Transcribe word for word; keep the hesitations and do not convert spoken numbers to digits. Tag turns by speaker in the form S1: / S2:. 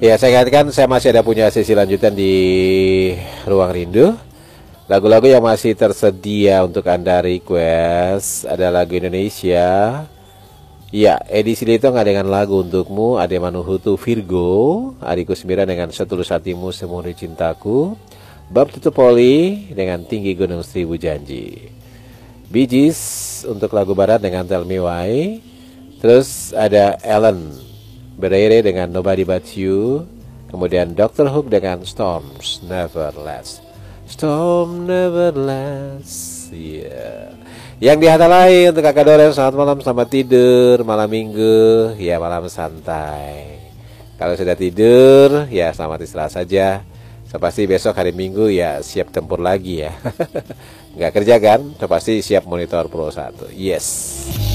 S1: Ya, saya ingatkan saya masih ada punya sesi lanjutan di Ruang Rindu. Lagu-lagu yang masih tersedia untuk Anda request ada lagu Indonesia. Ya, edisi itu nggak dengan lagu untukmu, Ade Manuhutu Virgo, Ariku Sembilan dengan Setulus Hatimu Semurni Cintaku, Bab Tutup Poli dengan Tinggi Gunung Seribu Janji, Bee Gees untuk lagu barat dengan Tell Me Why. Terus ada Ellen Berere dengan Nobody But You. Kemudian doctor Hook dengan Storms Never Last. Storm Never Last. Yeah. Yang di hati lain untuk kakak Doren, selamat malam, selamat tidur, malam minggu, ya malam santai. Kalau sudah tidur, ya selamat istirahat saja. So, pasti besok hari Minggu ya siap tempur lagi ya. Nggak kerja kan? So, pasti siap monitor Pro satu. Yes.